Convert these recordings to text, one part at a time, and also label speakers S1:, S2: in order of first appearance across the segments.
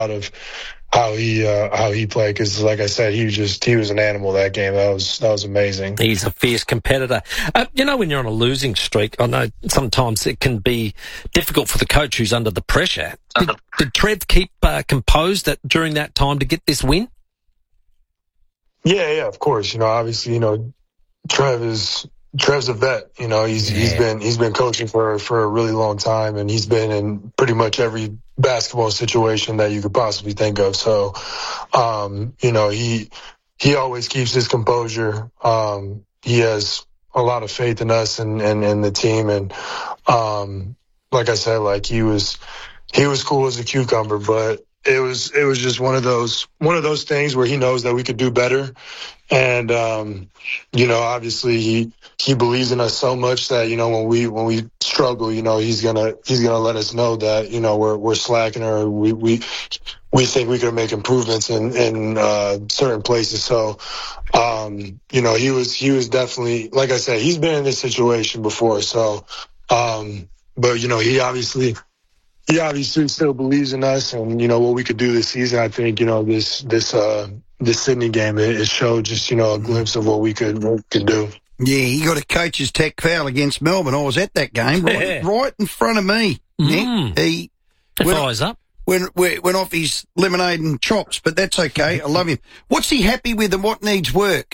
S1: of how he played, because like I said, he was an animal that game. That was amazing.
S2: He's a fierce competitor. When you're on a losing streak, I know sometimes it can be difficult for the coach who's under the pressure. Did Trev keep composed during that time to get this win?
S1: Yeah, of course. Obviously, Trev's a vet. He's been coaching for a really long time, and he's been in pretty much every basketball situation that you could possibly think of. So, he always keeps his composure. He has a lot of faith in us and the team. And, like I said, like he was cool as a cucumber, but it was just one of those things where he knows that we could do better. And, obviously he believes in us so much that, when we struggle, he's gonna let us know that, we're slacking, or we think we can make improvements in certain places. So, he was definitely, like I said, he's been in this situation before. So, but, he obviously still believes in us and, what we could do this season. I think, this Sydney game, it showed just, a glimpse of what we could do.
S3: Yeah, he got a coach's tech foul against Melbourne. I was at that game, right in front of me. Nick. He
S2: went
S3: off his lemonade and chops, but that's okay. I love him. What's he happy with and what needs work?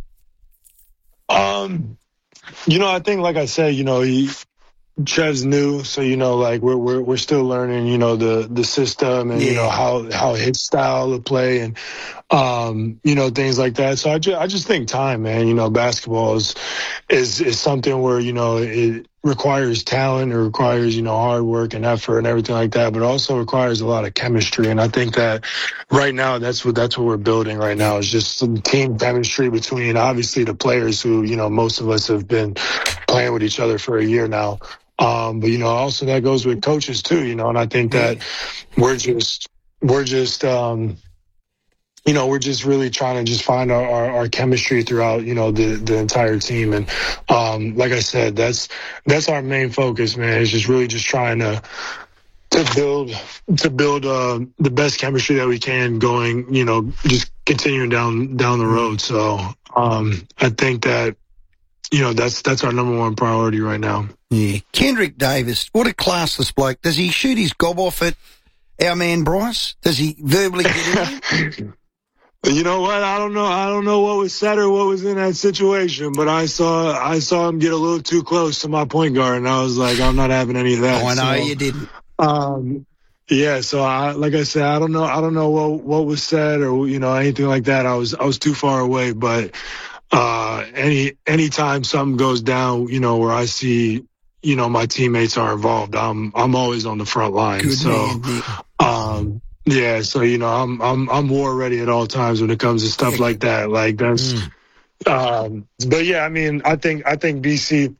S1: I think, like I said, Trev's new, so we're still learning, the system and how his style of play and things like that. So I just think time, man. Basketball is something where it requires talent, it requires hard work and effort and everything like that, but also requires a lot of chemistry. And I think that right now that's what we're building right now, is just some team chemistry between obviously the players who most of us have been playing with each other for a year now. But also that goes with coaches too, and I think that we're just really trying to just find our chemistry throughout, the entire team. And, like I said, that's our main focus, man. It's just really just trying to build the best chemistry that we can going, just continuing down the road. So, I think that, that's our number one priority right now.
S3: Yeah. Kendrick Davis, what a classless bloke. Does he shoot his gob off at our man Bryce? Does he verbally get in?
S1: You know what? I don't know what was said or what was in that situation, but I saw him get a little too close to my point guard, and I was like, I'm not having any of that.
S3: Oh, I know you didn't.
S1: Yeah. So like I said, I don't know what was said or anything like that. I was too far away, but anytime something goes down, where I see, my teammates are involved, I'm always on the front line.
S3: Good
S1: so,
S3: man.
S1: yeah. So, I'm war ready at all times when it comes to stuff like that. Like that's, but yeah, I mean, I think BC,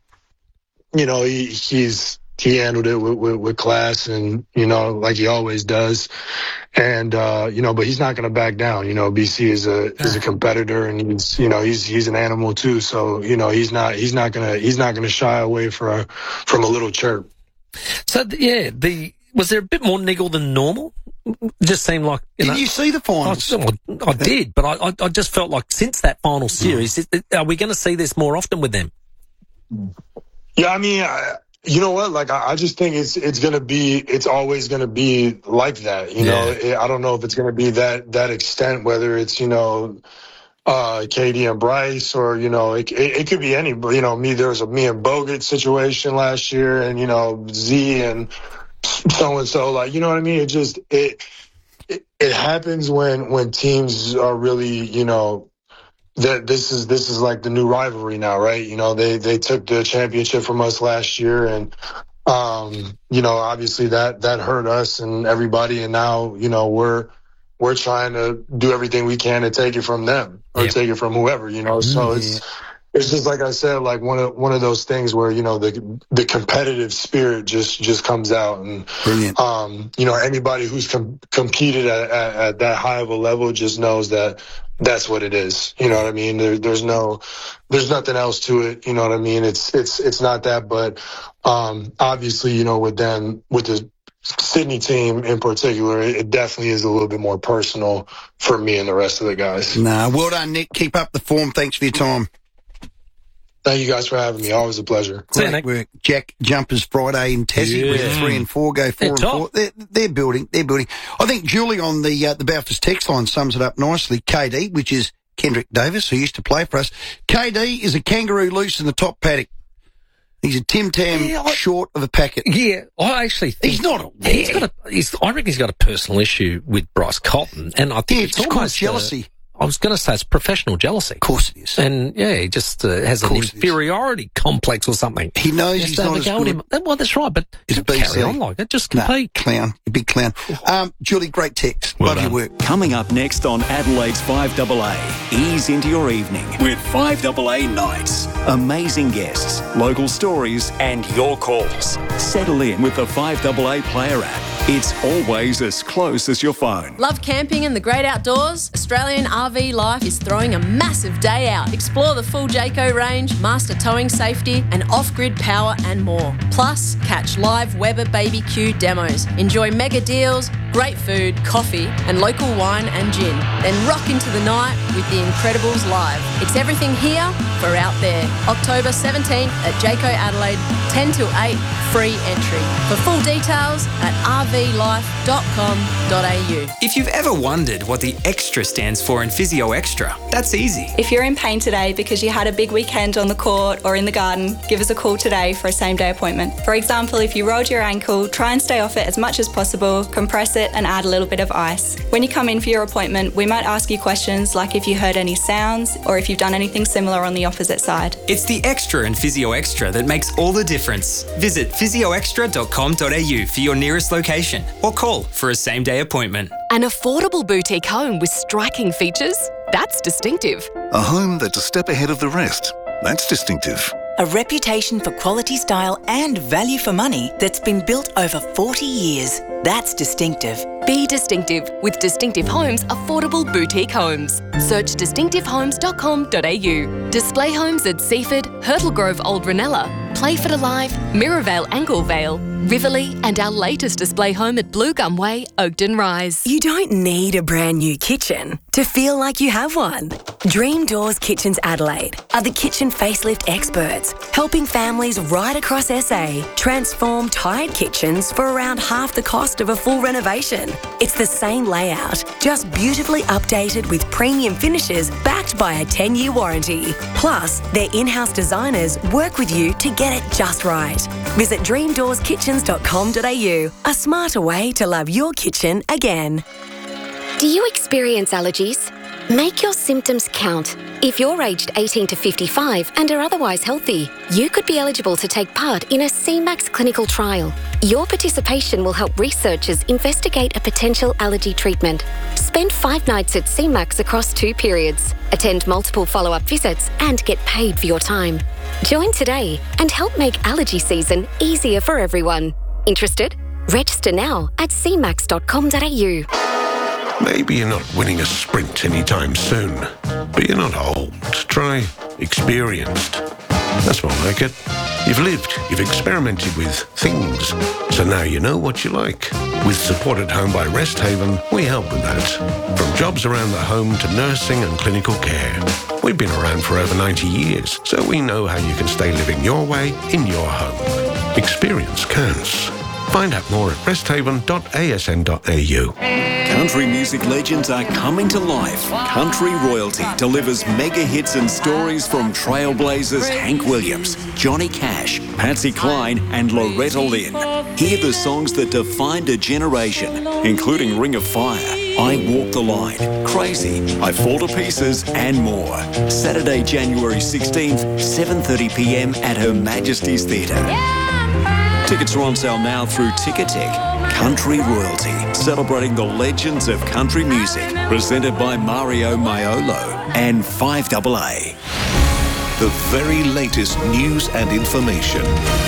S1: he handled it with class and, like he always does. And, but he's not going to back down. BC is a competitor, and he's an animal too. So, he's not going to shy away from a little chirp.
S2: So, yeah, was there a bit more niggle than normal? It just seemed like,
S3: Did you see the finals?
S2: I did, but I just felt like since that final series, are we going to see this more often with them?
S1: Yeah, I mean, you know what? Like, I just think it's always going to be like that. I don't know if it's going to be that extent, whether it's, KD and Bryce or, it could be any, there was a me and Bogut situation last year and, Z and so-and-so, like, you know what I mean? It just, it happens when teams are really, that this is like the new rivalry now, right? They took the championship from us last year, and obviously that hurt us and everybody, and now we're trying to do everything we can to take it from them or take it from whoever, So it's just like I said, like one of those things where the competitive spirit just comes out, and anybody who's competed at that high of a level just knows that that's what it is. You know what I mean? There's nothing else to it. You know what I mean? It's not that, but obviously, with them, with the Sydney team in particular, it definitely is a little bit more personal for me and the rest of the guys.
S3: Nah, well done, Nick. Keep up the form. Thanks for your time.
S1: Thank you guys for having me. Always a pleasure.
S3: Great work. Jack Jumpers Friday in Tassie with 3 and 4 go 4 and 4. They're building. I think Julie on the Balfours text line sums it up nicely. KD, which is Kendrick Davis, who used to play for us. KD is a kangaroo loose in the top paddock. He's a Tim Tam short of a packet.
S2: Yeah, I actually think
S3: he's not.
S2: I reckon he's got a personal issue with Bryce Cotton, and I think it's almost
S3: jealousy.
S2: I was going to say it's professional jealousy.
S3: Of course it is.
S2: And, he just has an inferiority complex or something.
S3: He knows he's not as good.
S2: Well, that's right, but just carry on like it. Just compete.
S3: Clown. You big clown. Julie, great text. Love your work.
S4: Coming up next on Adelaide's 5AA, ease into your evening with 5AA Nights. Amazing guests, local stories, and your calls. Settle in with the 5AA Player app. It's always as close as your phone.
S5: Love camping and the great outdoors? Australian RV Life is throwing a massive day out. Explore the full Jayco range, master towing safety and off-grid power and more. Plus, catch live Weber BBQ demos. Enjoy mega deals, great food, coffee and local wine and gin. Then rock into the night with the Incredibles live. It's everything here for out there. October 17th at Jayco Adelaide, 10 till 8, free entry. For full details at rvlife.com.au.
S6: If you've ever wondered what the extra stands for in Physio Extra, that's easy.
S7: If you're in pain today because you had a big weekend on the court or in the garden, give us a call today for a same-day appointment. For example, if you rolled your ankle, try and stay off it as much as possible, compress it and add a little bit of ice. When you come in for your appointment, we might ask you questions like if you heard any sounds or if you've done anything similar on the opposite side.
S6: It's the extra in Physio Extra that makes all the difference. Visit physioextra.com.au for your nearest location or call for a same-day appointment.
S8: An affordable boutique home with striking features? That's distinctive.
S9: A home that's a step ahead of the rest? That's distinctive.
S10: A reputation for quality, style and value for money that's been built over 40 years. That's distinctive.
S8: Be distinctive with Distinctive Homes Affordable Boutique Homes. Search distinctivehomes.com.au. Display homes at Seaford, Hurtle Grove Old Ranella, Playford Alive, Mirrorvale Anglevale, Riverlea and our latest display home at Blue Gum Way, Oakden Rise.
S11: You don't need a brand new kitchen to feel like you have one. Dream Doors Kitchens Adelaide are the kitchen facelift experts, helping families right across SA transform tired kitchens for around half the cost of a full renovation. It's the same layout, just beautifully updated with premium finishes backed by a 10-year warranty. Plus, their in-house designers work with you to get it just right. Visit dreamdoorskitchens.com.au, a smarter way to love your kitchen again.
S12: Do you experience allergies? Make your symptoms count. If you're aged 18 to 55 and are otherwise healthy, you could be eligible to take part in a CMAX clinical trial. Your participation will help researchers investigate a potential allergy treatment. Spend 5 nights at CMAX across 2 periods. Attend multiple follow-up visits and get paid for your time. Join today and help make allergy season easier for everyone. Interested? Register now at cmax.com.au.
S13: Maybe you're not winning a sprint anytime soon, but you're not old. Try experienced. That's more like it. You've lived, you've experimented with things, so now you know what you like. With Support at Home by Rest Haven, we help with that. From jobs around the home to nursing and clinical care. We've been around for over 90 years, so we know how you can stay living your way in your home. Experience counts. Find out more at resthaven.asn.au.
S4: Country music legends are coming to life. Country Royalty delivers mega hits and stories from trailblazers Hank Williams, Johnny Cash, Patsy Cline and Loretta Lynn. Hear the songs that defined a generation, including Ring of Fire, I Walk the Line, Crazy, I Fall to Pieces and more. Saturday, January 16th, 7:30pm at Her Majesty's Theatre. Tickets are on sale now through Ticketek. Country Royalty, celebrating the legends of country music, presented by Mario Maiolo and 5AA.
S9: The very latest news and information.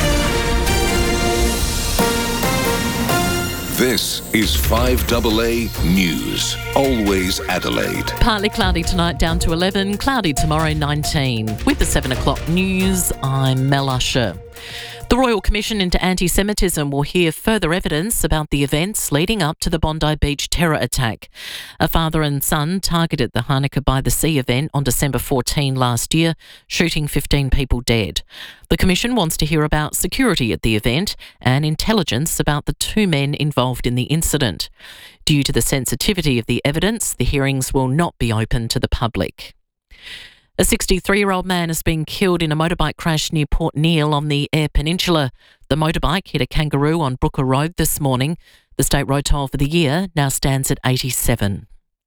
S9: This is 5AA News. Always Adelaide.
S14: Partly cloudy tonight, down to 11. Cloudy tomorrow, 19. With the 7 o'clock news, I'm Mel Usher. The Royal Commission into Anti-Semitism will hear further evidence about the events leading up to the Bondi Beach terror attack. A father and son targeted the Hanukkah by the Sea event on December 14 last year, shooting 15 people dead. The Commission wants to hear about security at the event and intelligence about the 2 men involved in the incident. Due to the sensitivity of the evidence, the hearings will not be open to the public. A 63-year-old man has been killed in a motorbike crash near Port Neale on the Eyre Peninsula. The motorbike hit a kangaroo on Brooker Road this morning. The state road toll for the year now stands at 87.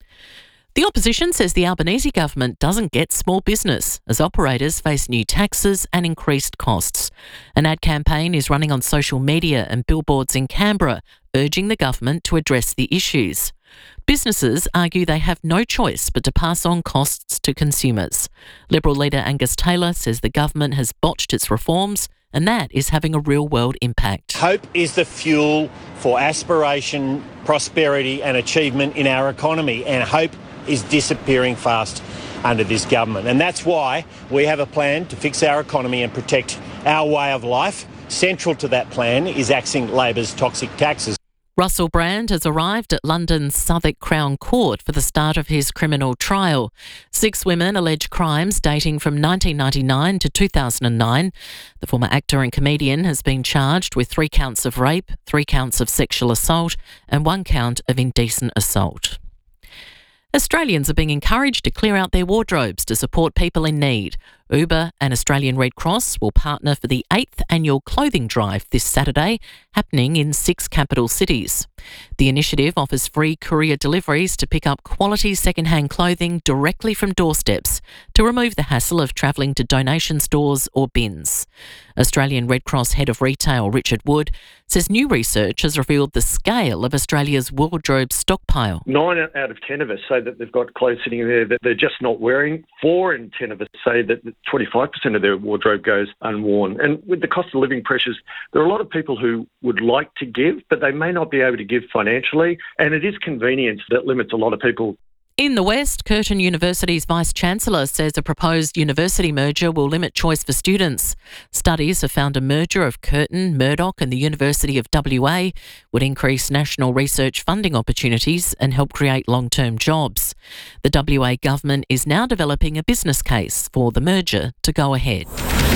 S14: The opposition says the Albanese government doesn't get small business as operators face new taxes and increased costs. An ad campaign is running on social media and billboards in Canberra, urging the government to address the issues. Businesses argue they have no choice but to pass on costs to consumers. Liberal leader Angus Taylor says the government has botched its reforms and that is having a real-world impact.
S15: Hope is the fuel for aspiration, prosperity and achievement in our economy, and hope is disappearing fast under this government. And that's why we have a plan to fix our economy and protect our way of life. Central to that plan is axing Labor's toxic taxes.
S14: Russell Brand has arrived at London's Southwark Crown Court for the start of his criminal trial. 6 women allege crimes dating from 1999 to 2009. The former actor and comedian has been charged with 3 counts of rape, 3 counts of sexual assault and 1 count of indecent assault. Australians are being encouraged to clear out their wardrobes to support people in need. Uber and Australian Red Cross will partner for the 8th annual clothing drive this Saturday, happening in 6 capital cities. The initiative offers free courier deliveries to pick up quality second-hand clothing directly from doorsteps to remove the hassle of travelling to donation stores or bins. Australian Red Cross Head of Retail Richard Wood says new research has revealed the scale of Australia's wardrobe stockpile.
S16: 9 out of 10 of us say that they've got clothes sitting there that they're just not wearing. 4 in 10 of us say that 25% of their wardrobe goes unworn. And with the cost of living pressures, there are a lot of people who would like to give, but they may not be able to give financially. And it is convenience that limits a lot of people.
S14: In the West, Curtin University's Vice-Chancellor says a proposed university merger will limit choice for students. Studies have found a merger of Curtin, Murdoch and the University of WA would increase national research funding opportunities and help create long-term jobs. The WA government is now developing a business case for the merger to go ahead.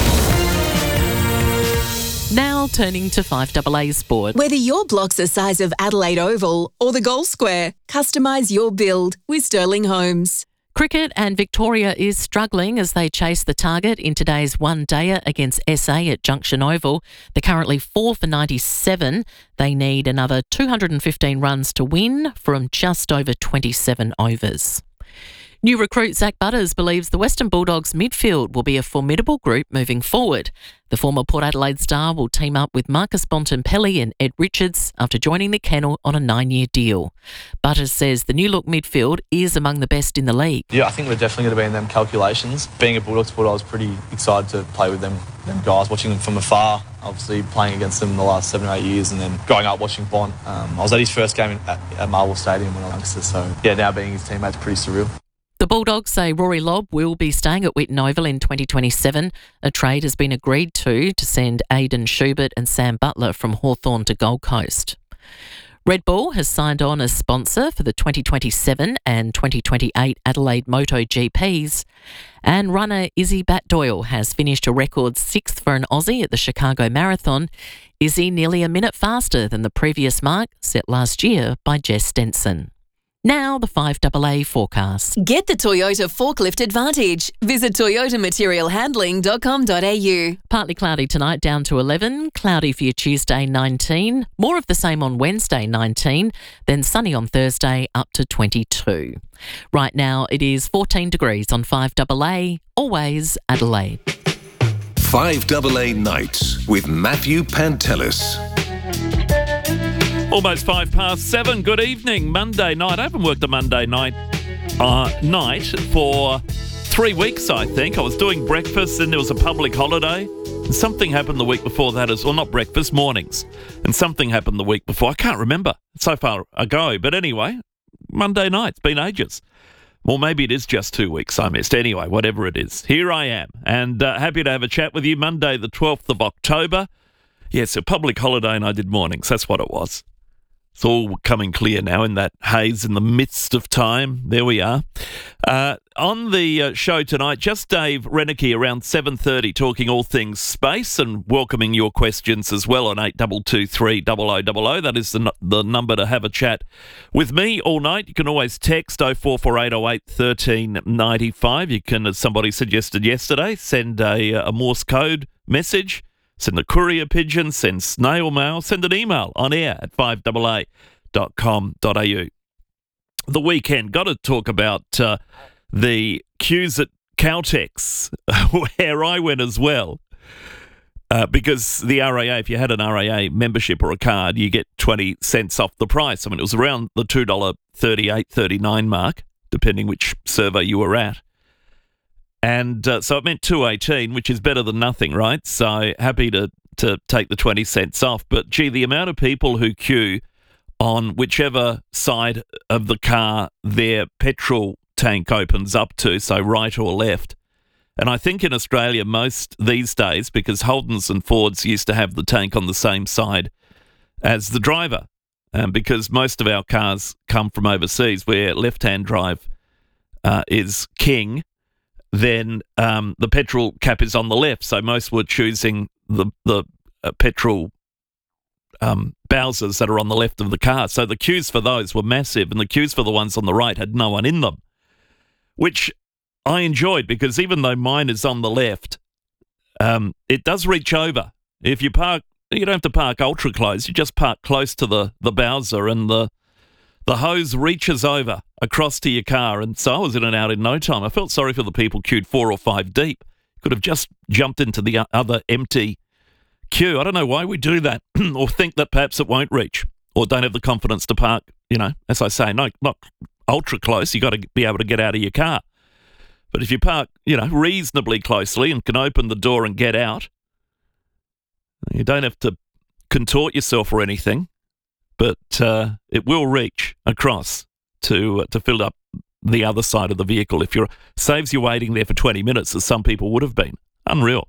S14: Now turning to 5AA Sport.
S17: Whether your block's the size of Adelaide Oval or the Goal Square, customise your build with Sterling Homes.
S14: Cricket, and Victoria is struggling as they chase the target in today's one-dayer against SA at Junction Oval. They're currently 4 for 97. They need another 215 runs to win from just over 27 overs. New recruit Zach Butters believes the Western Bulldogs midfield will be a formidable group moving forward. The former Port Adelaide star will team up with Marcus Bontempelli and Ed Richards after joining the kennel on a 9-year deal. Butters says the new-look midfield is among the best in the league.
S18: Yeah, I think we're definitely going to be in them calculations. Being a Bulldogs supporter, I was pretty excited to play with them guys, watching them from afar, obviously playing against them in the last 7 or 8 years and then growing up watching Bont. I was at his first game at Marvel Stadium when I was a youngster, so yeah, now being his teammate's pretty surreal.
S14: The Bulldogs say Rory Lobb will be staying at Whitten Oval in 2027. A trade has been agreed to send Aidan Schubert and Sam Butler from Hawthorn to Gold Coast. Red Bull has signed on as sponsor for the 2027 and 2028 Adelaide MotoGPs, and runner Izzy Batdoyle has finished a record 6th for an Aussie at the Chicago Marathon. Izzy nearly a minute faster than the previous mark set last year by Jess Stenson. Now the 5AA forecast.
S17: Get the Toyota Forklift Advantage. Visit toyotamaterialhandling.com.au.
S14: Partly cloudy tonight, down to 11. Cloudy for your Tuesday, 19. More of the same on Wednesday, 19. Then sunny on Thursday, up to 22. Right now it is 14 degrees on 5AA. Always Adelaide.
S9: 5AA Nights with Matthew Pantelis.
S19: Almost 7:05. Good evening. Monday night. I haven't worked a Monday night for 3 weeks, I think. I was doing breakfast, and there was a public holiday. And something happened the week before that not breakfast, mornings. And something happened the week before. I can't remember. It's so far ago. But anyway, Monday night. It's been ages. Well, maybe it is just 2 weeks I missed. Anyway, whatever it is, here I am. And happy to have a chat with you. Monday the 12th of October. Yeah, it's a public holiday and I did mornings. That's what it was. It's all coming clear now in that haze in the midst of time. There we are. On the show tonight, just Dave Rennicky around 7:30 talking all things space and welcoming your questions as well on 8223 0000. That is the number to have a chat with me all night. You can always text 044808 1395. You can, as somebody suggested yesterday, send a Morse code message. Send a courier pigeon, send snail mail, send an email on air at 5AA.com.au. The weekend, got to talk about the queues at Caltex, where I went as well, because the RAA, if you had an RAA membership or a card, you get 20 cents off the price. I mean, it was around the $2.38, $39 mark, depending which survey you were at. And so it meant $2.18, which is better than nothing, right? So happy to take the 20 cents off. But, gee, the amount of people who queue on whichever side of the car their petrol tank opens up to, so right or left. And I think in Australia most these days, because Holdens and Fords used to have the tank on the same side as the driver, because most of our cars come from overseas where left-hand drive is king, then the petrol cap is on the left. So most were choosing the petrol Bowsers that are on the left of the car. So the queues for those were massive, and the queues for the ones on the right had no one in them, which I enjoyed because even though mine is on the left, it does reach over. If you park, you don't have to park ultra close. You just park close to the Bowser, and the hose reaches over across to your car. And so I was in and out in no time. I felt sorry for the people queued 4 or 5 deep. Could have just jumped into the other empty queue. I don't know why we do that, or think that perhaps it won't reach, or don't have the confidence to park, as I say, not ultra close. You got to be able to get out of your car. But if you park, reasonably closely and can open the door and get out, you don't have to contort yourself or anything, but it will reach across to fill up the other side of the vehicle. Saves you waiting there for 20 minutes, as some people would have been. Unreal.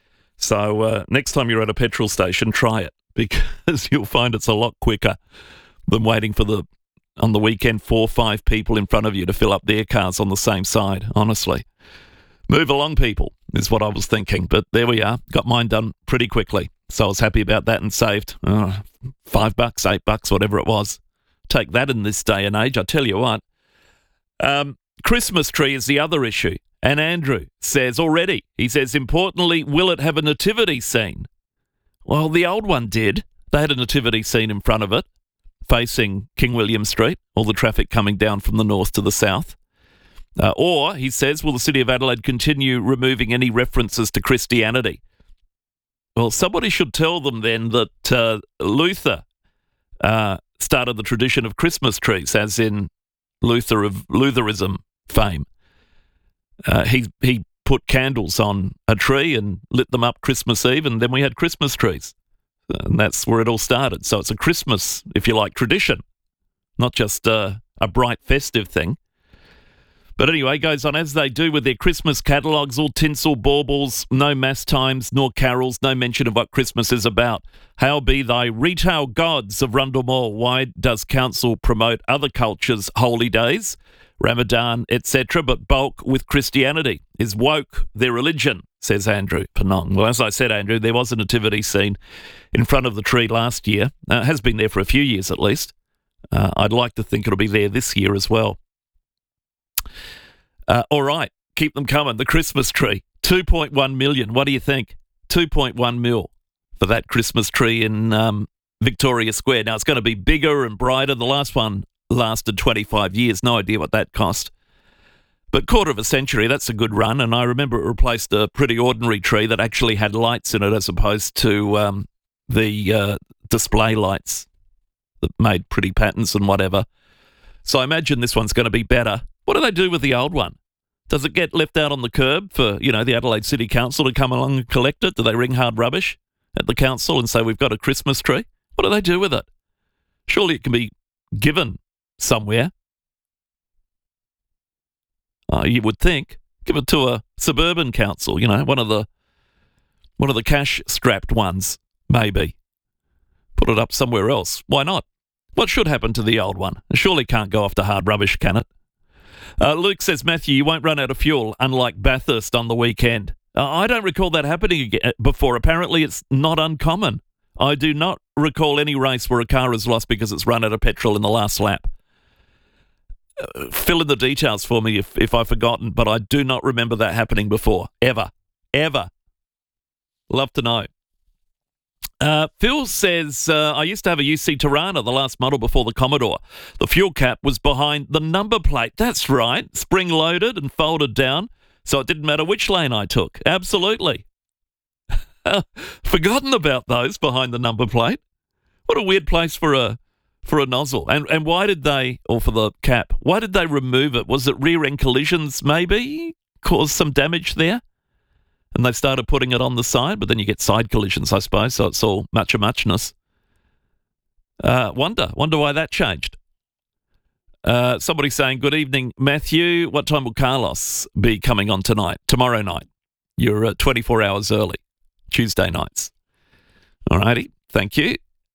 S19: So next time you're at a petrol station, try it, because you'll find it's a lot quicker than waiting for on the weekend 4 or 5 people in front of you to fill up their cars on the same side, honestly. Move along, people, is what I was thinking. But there we are. Got mine done pretty quickly. So I was happy about that and saved $5, $8, whatever it was. Take that in this day and age, I tell you what. Christmas tree is the other issue. And Andrew says already, he says, importantly, will it have a nativity scene? Well, the old one did. They had a nativity scene in front of it, facing King William Street, all the traffic coming down from the north to the south. Or, he says, will the City of Adelaide continue removing any references to Christianity? Well, somebody should tell them then that Luther started the tradition of Christmas trees, as in Luther of Lutheranism fame. He put candles on a tree and lit them up Christmas Eve, and then we had Christmas trees. And that's where it all started. So it's a Christmas, if you like, tradition, not just a bright festive thing. But anyway, goes on, as they do with their Christmas catalogues, all tinsel, baubles, no mass times, nor carols, no mention of what Christmas is about. How be thy retail gods of Rundle Mall? Why does council promote other cultures' holy days, Ramadan, etc., but bulk with Christianity? Is woke their religion, says Andrew Penong. Well, as I said, Andrew, there was a nativity scene in front of the tree last year. Has been there for a few years at least. I'd like to think it'll be there this year as well. All right, keep them coming. The Christmas tree, 2.1 million. What do you think? 2.1 mil for that Christmas tree in Victoria Square. Now, it's going to be bigger and brighter. The last one lasted 25 years. No idea what that cost. But quarter of a century, that's a good run. And I remember it replaced a pretty ordinary tree that actually had lights in it, as opposed to the display lights that made pretty patterns and whatever. So I imagine this one's going to be better. What do they do with the old one? Does it get left out on the curb for, the Adelaide City Council to come along and collect it? Do they ring hard rubbish at the council and say, we've got a Christmas tree? What do they do with it? Surely it can be given somewhere. You would think. Give it to a suburban council, one of the cash-strapped ones. maybe. Put it up somewhere else. Why not? What should happen to the old one? It surely can't go off to hard rubbish, can it? Luke says, Matthew, you won't run out of fuel, unlike Bathurst on the weekend. I don't recall that happening before. Apparently, it's not uncommon. I do not recall any race where a car is lost because it's run out of petrol in the last lap. Fill in the details for me if I've forgotten, but I do not remember that happening before. Ever. Love to know. Phil says, I used to have a UC Tirana, the last model before the Commodore. The fuel cap was behind the number plate. That's right. Spring-loaded and folded down, so it didn't matter which lane I took. Absolutely. Forgotten about those behind the number plate. What a weird place for a nozzle. And why did they, or for the cap, why did they remove it? Was it rear-end collisions maybe? Caused some damage there? And they started putting it on the side, but then you get side collisions, I suppose, so it's all much of muchness. Wonder why that changed. Somebody saying, good evening, Matthew. What time will Carlos be coming on tonight? Tomorrow night. You're 24 hours early. Tuesday nights. All righty. Thank you.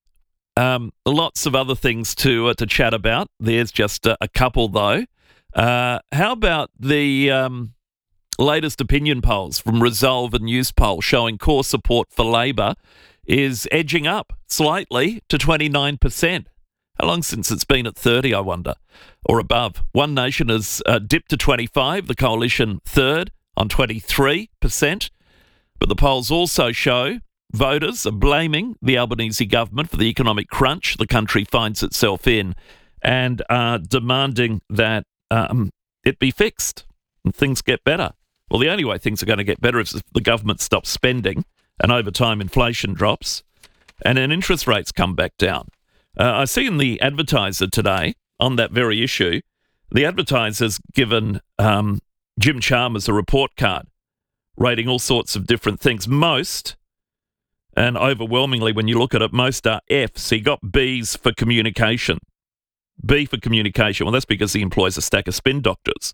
S19: Lots of other things to chat about. There's just a couple, though. How about the latest opinion polls from Resolve and Newspoll showing core support for Labor is edging up slightly to 29%. How long since it's been at 30, I wonder, or above? One Nation has dipped to 25, the Coalition third on 23%. But the polls also show voters are blaming the Albanese government for the economic crunch the country finds itself in and are demanding that it be fixed and things get better. Well, the only way things are going to get better is if the government stops spending and over time inflation drops and then interest rates come back down. I see in the Advertiser today on that very issue, the Advertiser's given Jim Chalmers a report card rating all sorts of different things. Most, and overwhelmingly when you look at it, most are Fs. He got Bs for communication. B for communication. Well, that's because he employs a stack of spin doctors.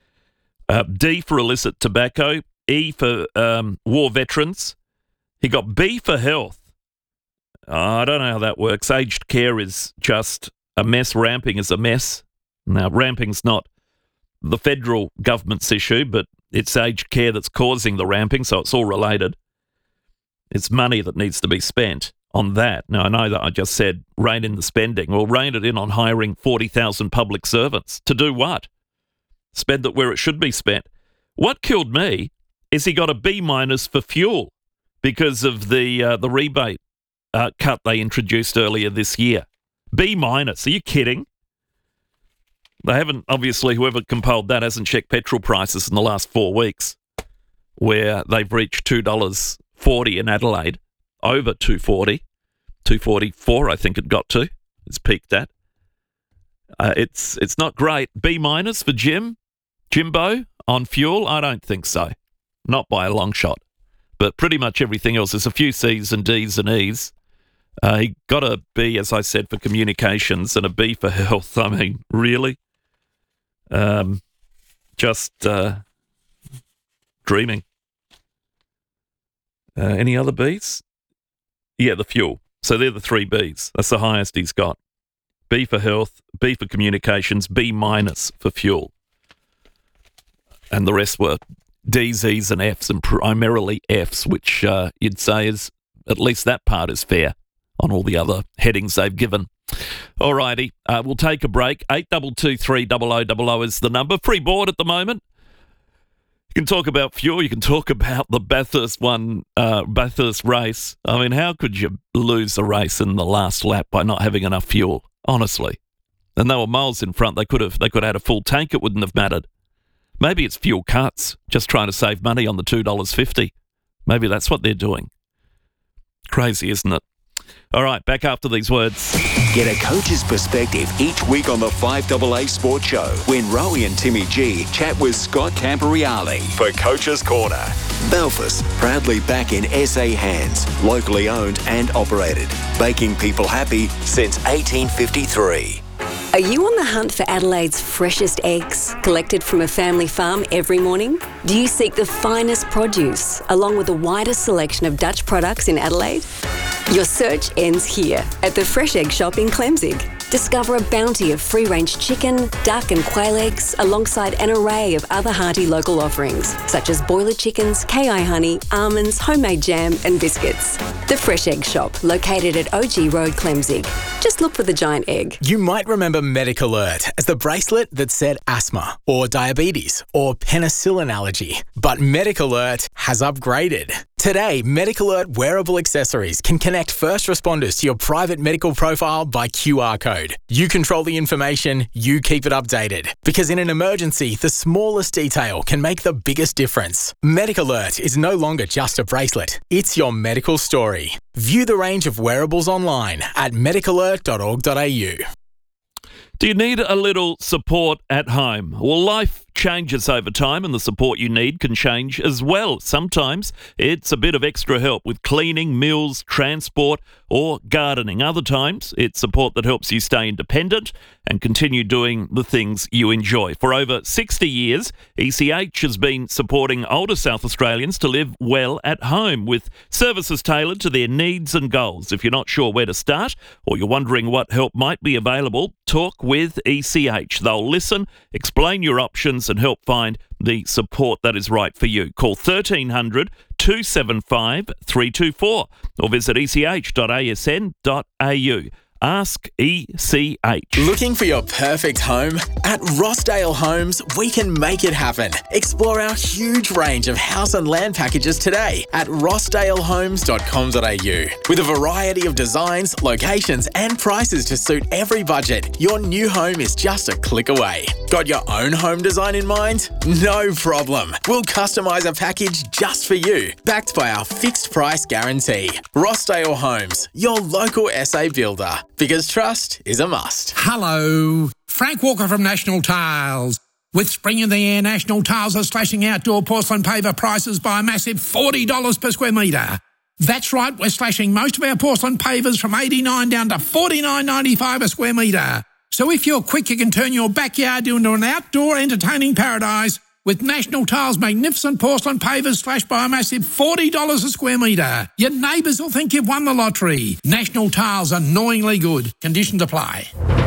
S19: D for illicit tobacco, E for war veterans. He got B for health. I don't know how that works. Aged care is just a mess. Ramping is a mess. Now, ramping's not the federal government's issue, but it's aged care that's causing the ramping, so it's all related. It's money that needs to be spent on that. Now, I know that I just said rein in the spending. Well, rein it in on hiring 40,000 public servants. To do what? Spend it where it should be spent. What killed me is he got a B- for fuel because of the rebate cut they introduced earlier this year. B-. Are you kidding? They haven't, obviously, whoever compiled that hasn't checked petrol prices in the last 4 weeks, where they've reached $2.40 in Adelaide, over $2.40, $2.44 I think it got to. It's peaked at. It's not great. B- for Jimbo on fuel? I don't think so. Not by a long shot. But pretty much everything else. There's a few C's and D's and E's. He got a B, as I said, for communications and a B for health. I mean, really? Just dreaming. Any other B's? Yeah, the fuel. So they're the 3 B's. That's the highest he's got. B for health, B for communications, B- for fuel. And the rest were D's, E's and F's, and primarily F's, which you'd say is, at least that part is fair on all the other headings they've given. All righty, we'll take a break. 8223 0000 is the number. Free board at the moment. You can talk about fuel. You can talk about the Bathurst race. I mean, how could you lose a race in the last lap by not having enough fuel? Honestly. And they were miles in front. They could have had a full tank. It wouldn't have mattered. Maybe it's fuel cuts, just trying to save money on the $2.50. Maybe that's what they're doing. Crazy, isn't it? All right, back after these words.
S4: Get a coach's perspective each week on the 5AA Sports Show when Rowie and Timmy G chat with Scott Camporeale for Coach's Corner. Belfast, proudly back in SA hands, locally owned and operated, making people happy since 1853.
S11: Are you on the hunt for Adelaide's freshest eggs, collected from a family farm every morning? Do you seek the finest produce, along with the widest selection of Dutch products in Adelaide? Your search ends here, at the Fresh Egg Shop in Clemzig. Discover a bounty of free-range chicken, duck and quail eggs, alongside an array of other hearty local offerings, such as boiler chickens, KI honey, almonds, homemade jam and biscuits. The Fresh Egg Shop, located at OG Road, Clemzig. Just look for the giant egg.
S20: You might remember Medic Alert as the bracelet that said asthma, or diabetes, or penicillin allergy. But Medic Alert has upgraded. Today, Medic Alert wearable accessories can connect first responders to your private medical profile by QR code. You control the information, you keep it updated. Because in an emergency, the smallest detail can make the biggest difference. Medic Alert is no longer just a bracelet, it's your medical story. View the range of wearables online at medicalert.org.au.
S19: Do you need a little support at home? Well, life changes over time and the support you need can change as well. Sometimes it's a bit of extra help with cleaning, meals, transport or gardening. Other times it's support that helps you stay independent and continue doing the things you enjoy. For over 60 years, ECH has been supporting older South Australians to live well at home with services tailored to their needs and goals. If you're not sure where to start or you're wondering what help might be available, talk with ECH. They'll listen, explain your options and help find the support that is right for you. Call 1300 275 324 or visit ech.asn.au. Ask ECH.
S20: Looking for your perfect home? At Rossdale Homes, we can make it happen. Explore our huge range of house and land packages today at rossdalehomes.com.au. With a variety of designs, locations and prices to suit every budget, your new home is just a click away. Got your own home design in mind? No problem. We'll customise a package just for you, backed by our fixed price guarantee. Rossdale Homes, your local SA builder. Because trust is a must.
S21: Hello, Frank Walker from National Tiles. With spring in the air, National Tiles are slashing outdoor porcelain paver prices by a massive $40 per square metre. That's right, we're slashing most of our porcelain pavers from $89 down to $49.95 a square metre. So if you're quick, you can turn your backyard into an outdoor entertaining paradise with National Tiles' magnificent porcelain pavers slashed by a massive $40 a square metre. Your neighbours will think you've won the lottery. National Tiles, annoyingly good. Conditions apply.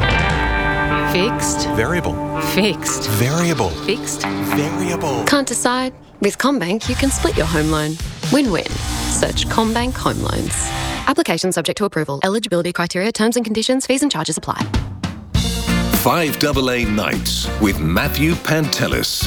S22: Fixed.
S23: Variable.
S22: Fixed.
S23: Variable.
S22: Fixed.
S23: Variable.
S22: Can't decide? With CommBank, you can split your home loan. Win-win. Search CommBank Home Loans. Application subject to approval. Eligibility criteria, terms and conditions, fees and charges apply.
S9: 5AA Nights with Matthew Pantelis.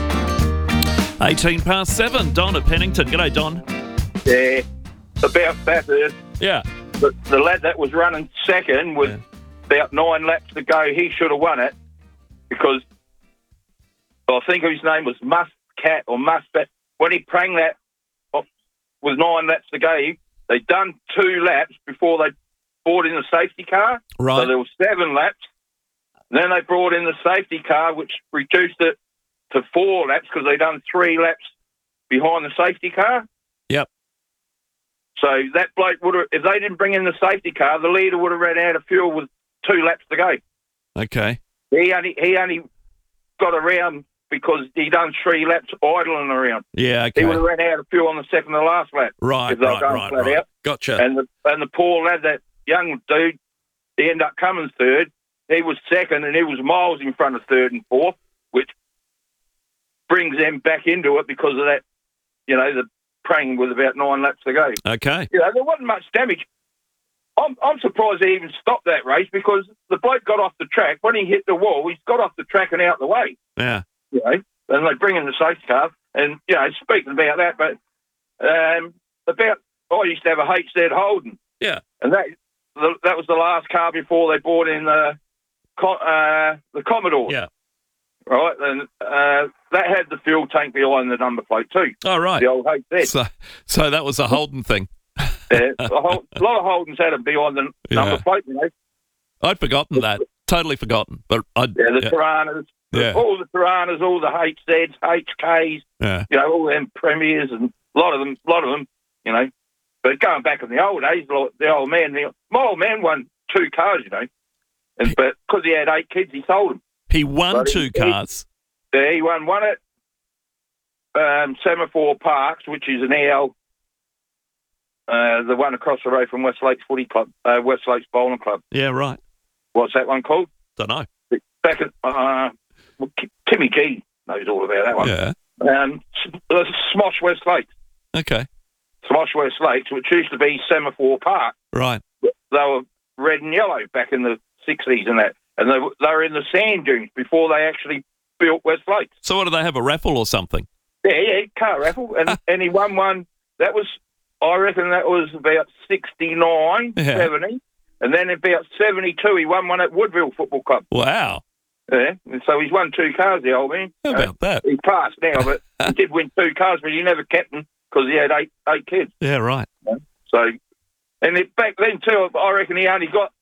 S19: 18 past 7. Don at Pennington. G'day, Don.
S24: Yeah, about Bathurst.
S19: Yeah.
S24: The lad that was running second with about 9 laps to go, he should have won it because I think his name was Muscat or Muscat. When he prang that with 9 laps to go, they'd done 2 laps before they brought in the safety car.
S19: Right.
S24: So there was 7 laps. Then they brought in the safety car, which reduced it to 4 laps because they done 3 laps behind the safety car.
S19: Yep.
S24: So that bloke would have, if they didn't bring in the safety car, the leader would have ran out of fuel with 2 laps to go.
S19: Okay.
S24: He only got around because he done 3 laps idling around.
S19: Yeah, okay.
S24: He would have ran out of fuel on the second to last lap.
S19: Right.
S24: Out.
S19: Gotcha.
S24: And the poor lad, that young dude, he ended up coming third. He was second, and he was miles in front of third and fourth, which brings them back into it because of that, the praying with about 9 laps to go.
S19: Okay.
S24: There wasn't much damage. I'm surprised they even stopped that race because the bloke got off the track. When he hit the wall, he's got off the track and out the way.
S19: Yeah.
S24: And they bring in the safety car. And, speaking about that, but I used to have a HZ Holden.
S19: Yeah.
S24: And that was the last car before they brought in the Commodore.
S19: Yeah.
S24: Right, and that had the fuel tank behind the number plate too.
S19: Oh, right.
S24: The old HZ.
S19: So that was a Holden thing.
S24: A lot of Holdens had them behind the number plate,
S19: I'd forgotten that. Totally forgotten. But
S24: Tiranas, all the Tiranas, all the HZs, HKs, all them Premiers and a lot of them, But going back in the old days, my old man won 2 cars, But because he had 8 kids, he sold them.
S19: He won 2 cars.
S24: He won one at Semaphore Parks, which is an EL, the one across the road from West Lakes Footy Club, West Lakes Bowling Club.
S19: Yeah, right.
S24: What's that one called?
S19: Don't know.
S24: Back at Timmy G knows all about that one.
S19: Yeah.
S24: Smosh West Lakes.
S19: Okay.
S24: Smosh West Lakes, which used to be Semaphore Park.
S19: Right.
S24: They were red and yellow back in the 60s and that. And they were in the sand dunes before they actually built West Lakes.
S19: So what, do they have a raffle or something?
S24: Yeah, car raffle. And he won one. That was, I reckon that was about 69, 70. And then about 72, he won one at Woodville Football Club.
S19: Wow.
S24: Yeah, and so he's won 2 cars, the old man.
S19: How about that?
S24: He's passed now, but he did win 2 cars, but he never kept them because he had eight kids.
S19: Yeah, right.
S24: So, and back then too, I reckon he only got,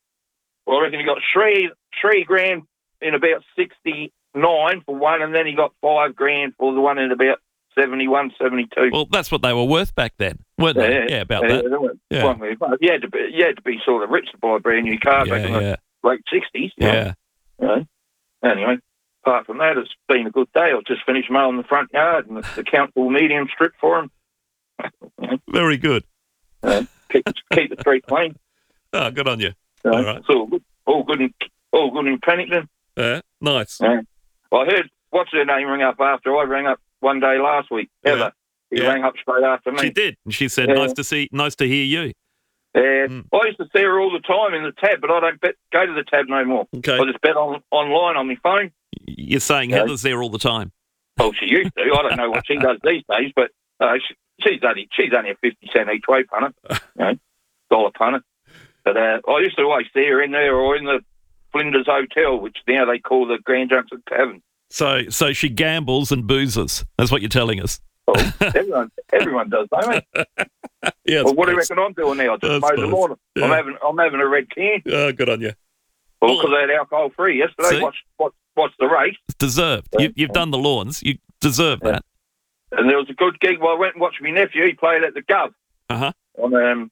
S24: three grand in about 69 for one, and then he got 5 grand for the one in about 71, 72.
S19: Well, that's what they were worth back then, weren't they? Yeah, about that. Yeah.
S24: Well, you had to be sort of rich to buy a brand new car back in the late 60s.
S19: Yeah.
S24: You know? Anyway, apart from that, it's been a good day. I've just finished mowing the front yard and the council medium strip for him.
S19: Very good.
S24: Keep the street clean.
S19: Oh, good on you. All right.
S24: It's all good in Pennington.
S19: Yeah, nice.
S24: I heard, what's her name ring up after I rang up one day last week. Heather. He rang up straight after me.
S19: She did. And she said, nice to hear you.
S24: I used to see her all the time in the tab, but I don't go to the tab no more.
S19: Okay.
S24: I just bet online on my phone.
S19: You're saying Heather's there all the time?
S24: Well, she used to. I don't know what she does these days, but she's only a 50 cent each way punter, dollar punter. But I used to always see her in there or in the Flinders Hotel, which now they call the Grand Junction Tavern.
S19: So she gambles and boozes. That's what you're telling us.
S24: Oh, everyone does, don't they?
S19: Yeah.
S24: Well, what do you reckon I'm doing now? I just mowed the lawn.
S19: Yeah.
S24: I'm having a red can.
S19: Oh, good on you.
S24: Well, because I had alcohol free yesterday. What's the rate?
S19: It's deserved. You've done the lawns. You deserve that.
S24: And there was a good gig. Well, I went and watched my nephew. He played at the Gov on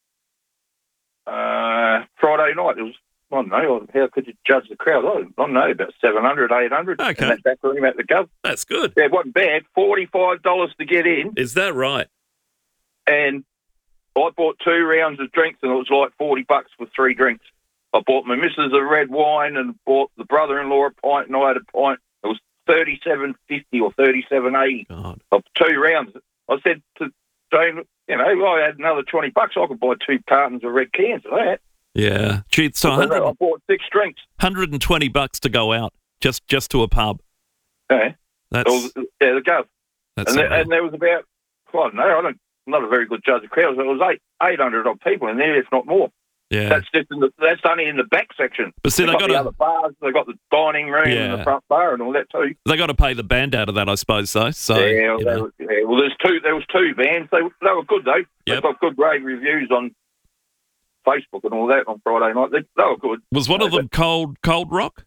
S24: Friday night. It was, I don't know, how could you judge the crowd? I don't know, about 700, 800.
S19: Okay.
S24: In that back room at the Gov.
S19: That's good.
S24: Yeah, it wasn't bad. $45 to get in.
S19: Is that right?
S24: And I bought 2 rounds of drinks, and it was like $40 for 3 drinks. I bought my missus a red wine and bought the brother-in-law a pint, and I had a pint. It was $37.50 or $37.80 of 2 rounds. I said to Jane, I had another $20. I could buy 2 cartons of red cans of that.
S19: Yeah. Gee, so
S24: I bought 6 drinks.
S19: $120 to go out just to a pub.
S24: Yeah.
S19: That's
S24: the Gov. And there was about, I don't know, I'm not a very good judge of crowds. It was 800 odd people in there, if not more.
S19: Yeah.
S24: That's only in the back section.
S19: But see,
S24: they've got the other bars, they've got the dining room and the front bar and all that too.
S19: They got to pay the band out of that, I suppose, though. So
S24: well, there was 2 bands. They were good though. They've got good rave reviews on Facebook and all that on Friday night. They were good.
S19: Was one of them Cold Rock?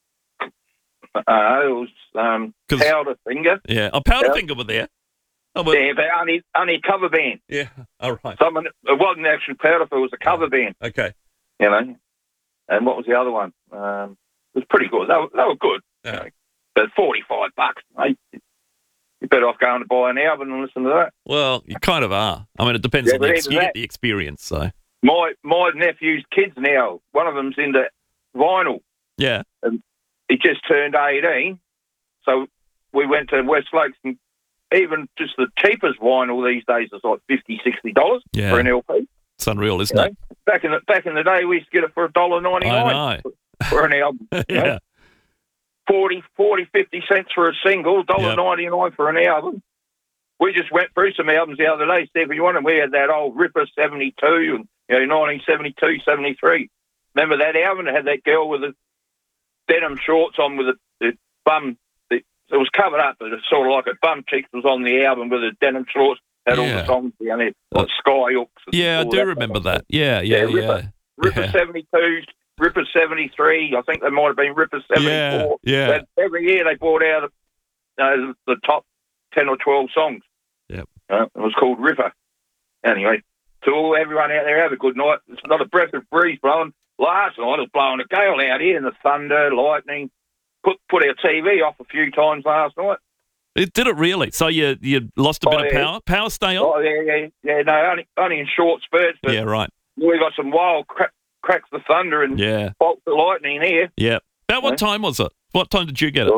S24: It was Powderfinger.
S19: Yeah, Powderfinger were there.
S24: Yeah, but only a cover band.
S19: Yeah, all right.
S24: It wasn't actually Powderfinger, it was a cover band.
S19: Okay.
S24: And what was the other one? It was pretty good. They were good.
S19: Yeah.
S24: But $45, mate. You're better off going to buy an album and listen to that.
S19: Well, you kind of are. I mean, it depends on you get the experience, so.
S24: My nephew's kids now, one of them's into vinyl.
S19: Yeah.
S24: And he just turned 18. So we went to West Lakes, and even just the cheapest vinyl these days is like $50, $60 for an LP.
S19: It's unreal, isn't it?
S24: Back in the day, we used to get it for $1.99 for an album.
S19: Yeah.
S24: 40, 50 cents for a single, $1.99 for an album. We just went through some albums the other day, see if you want them. We had that old Ripper 72 and 1972, 73. Remember that album? It had that girl with the denim shorts on with the bum. It was covered up, but it's sort of like a bum cheeks was on the album with the denim shorts. Had all the songs down there, like Skyhooks.
S19: Yeah, I do remember that. Yeah.
S24: Ripper 72, Ripper 73. I think there might have been Ripper 74.
S19: Yeah.
S24: Every year they brought out the top 10 or 12 songs.
S19: Yep.
S24: It was called Ripper. Anyway, to everyone out there, have a good night. It's not a breath of breeze blowing. last night it was blowing a gale out here, and the thunder, lightning, put our TV off a few times last night.
S19: Did it really? So you lost a bit of power? Power stay on?
S24: Oh, yeah. No, only in short spurts. But
S19: yeah, right.
S24: We got some wild cracks of thunder and bolts of lightning here.
S19: Yeah. About what time was it? What time did you get it?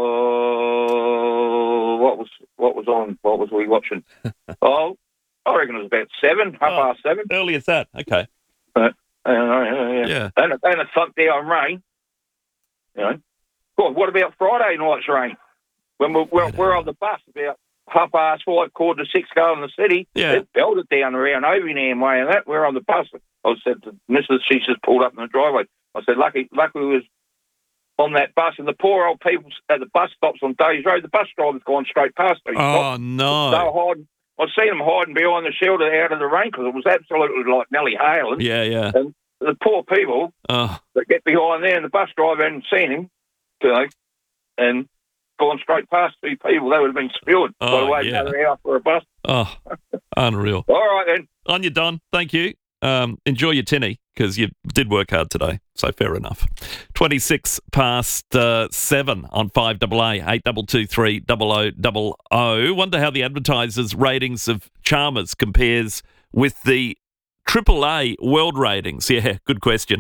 S24: What was on? What was we watching? I reckon it was about 7:30.
S19: Early as that. Okay.
S24: But yeah. And it thumped down rain. You know. God, what about Friday night's rain? When we're on the bus about 5:30, 5:45 going to the city, it belted down around Ovingham way and that. We're on the bus. I said to Mrs. She just pulled up in the driveway. I said, lucky we was on that bus, and the poor old people at the bus stops on Days Road, the bus driver's gone straight past me.
S19: Oh, no.
S24: They were hiding. I'd seen them hiding behind the shelter out of the rain because it was absolutely like Nelly hailing.
S19: Yeah.
S24: And the poor people that get behind there, and the bus driver hadn't seen him, and gone straight past two people, they would have been spewed. Got away another hour for a bus.
S19: Oh, unreal.
S24: All right, then.
S19: On you, Don. Thank you. Enjoy your tinny, because you did work hard today, so fair enough. 26 past 7 on 5AA, 8223 0000. Wonder how the advertisers' ratings of Chalmers compares with the AAA world ratings. Yeah, good question.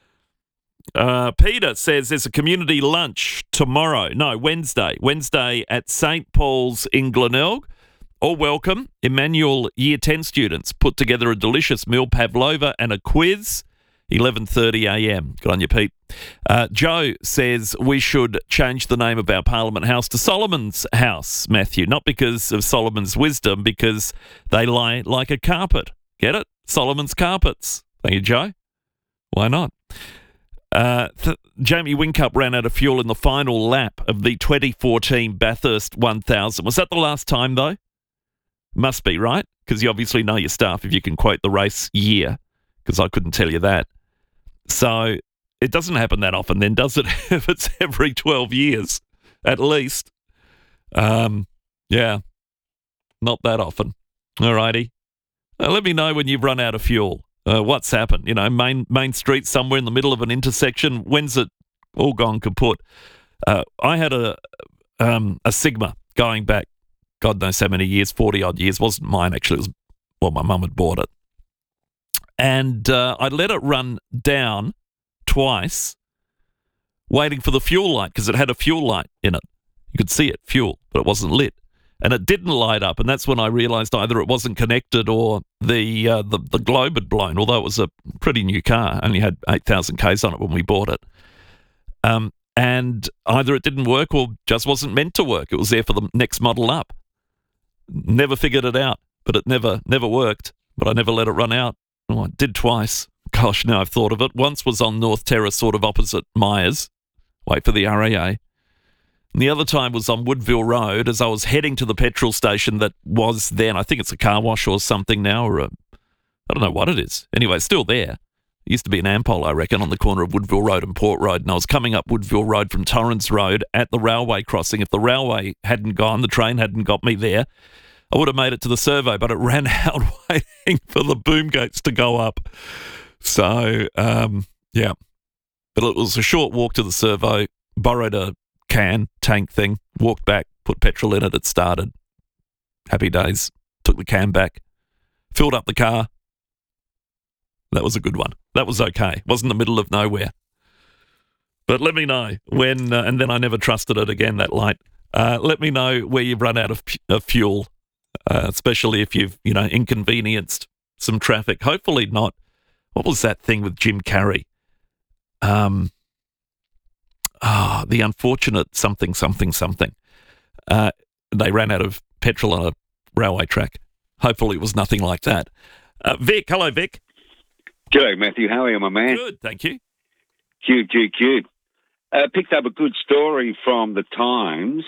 S19: Peter says there's a community lunch Wednesday at St. Paul's in Glenelg. All welcome. Emmanuel Year 10 students put together a delicious meal, pavlova and a quiz. 11:30am. Good on you, Pete. Joe says we should change the name of our Parliament House to Solomon's House, Matthew. Not because of Solomon's wisdom, because they lie like a carpet. Get it? Solomon's carpets. Thank you, Joe. Why not? Jamie Whincup ran out of fuel in the final lap of the 2014 Bathurst 1000. Was that the last time, though? Must be, right? Because you obviously know your stuff if you can quote the race year, because I couldn't tell you that. So it doesn't happen that often then, does it? If it's every 12 years, at least. Yeah, not that often. All righty. Let me know when you've run out of fuel. What's happened? You know, main street somewhere in the middle of an intersection. When's it all gone kaput? I had a Sigma going back, God knows how many years, 40-odd years. Wasn't mine, actually. It was, my mum had bought it. And I let it run down twice, waiting for the fuel light, because it had a fuel light in it. You could see it, fuel, but it wasn't lit. And it didn't light up, and that's when I realised either it wasn't connected or the globe had blown, although it was a pretty new car. Only had 8,000 Ks on it when we bought it. And either it didn't work or just wasn't meant to work. It was there for the next model up. Never figured it out, but it never worked. But I never let it run out. Oh, I did twice. Gosh, now I've thought of it. Once was on North Terrace, sort of opposite Myers. Wait for the RAA. And the other time was on Woodville Road as I was heading to the petrol station that was then, I think it's a car wash or something now, or I don't know what it is. Anyway, it's still there. It used to be an Ampol, I reckon, on the corner of Woodville Road and Port Road. And I was coming up Woodville Road from Torrens Road at the railway crossing. If the railway hadn't gone, the train hadn't got me there, I would have made it to the servo, but it ran out waiting for the boom gates to go up. So, yeah. But it was a short walk to the servo, borrowed a tank thing, walked back, put petrol in it, it started. Happy days. Took the can back, filled up the car. That was a good one. That was okay. Wasn't the middle of nowhere. But let me know when, and then I never trusted it again, that light. Let me know where you've run out of fuel, especially if you've, inconvenienced some traffic. Hopefully not. What was that thing with Jim Carrey? The unfortunate something. They ran out of petrol on a railway track. Hopefully it was nothing like that. Vic, hello, Vic.
S1: G'day, Matthew. How are you, my man?
S19: Good, thank you.
S1: Cute. Picked up a good story from the Times,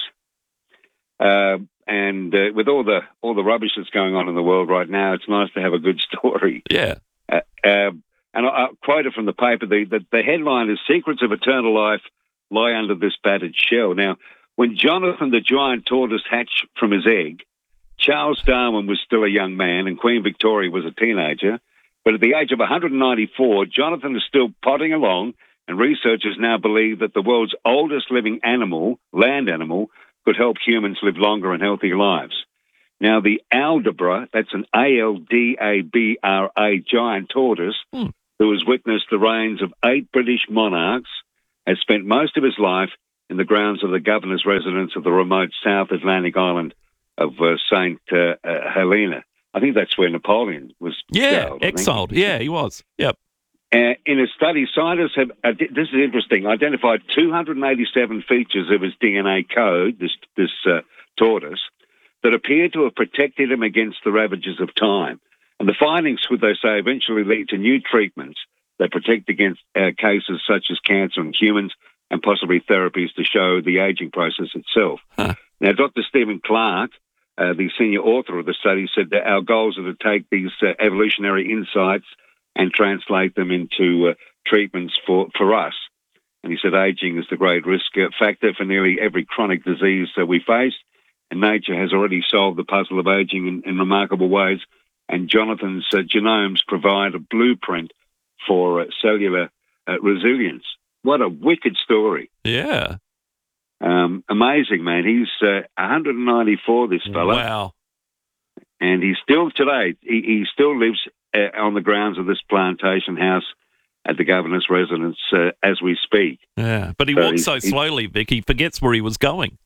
S1: and with all the rubbish that's going on in the world right now, it's nice to have a good story.
S19: Yeah.
S1: And I quoted from the paper, the headline is "Secrets of Eternal Life Lie Under This Battered Shell." Now, when Jonathan the giant tortoise hatched from his egg, Charles Darwin was still a young man and Queen Victoria was a teenager. But at the age of 194, Jonathan is still plodding along, and researchers now believe that the world's oldest living animal, land animal, could help humans live longer and healthier lives. Now, the Aldabra, that's an Aldabra giant tortoise, who has witnessed the reigns of 8 British monarchs, has spent most of his life in the grounds of the governor's residence of the remote South Atlantic island of St. Helena. I think that's where Napoleon was
S19: exiled. Yeah, he was. Yep.
S1: In a study, scientists have, this is interesting, identified 287 features of his DNA code, this tortoise, that appear to have protected him against the ravages of time. And the findings could, they say, eventually lead to new treatments that protect against cases such as cancer in humans and possibly therapies to show the aging process itself. Now, Dr. Stephen Clark, the senior author of the study, said that our goals are to take these evolutionary insights and translate them into treatments for us. And he said aging is the great risk factor for nearly every chronic disease that we face, and nature has already solved the puzzle of aging in remarkable ways, and Jonathan's genomes provide a blueprint for cellular resilience. What a wicked story.
S19: Yeah.
S1: Amazing, man. He's 194, this fella.
S19: Wow.
S1: And he's still today, he still lives on the grounds of this plantation house at the governor's residence as we speak.
S19: Yeah, but he walks so slowly, Vic, he forgets where he was going.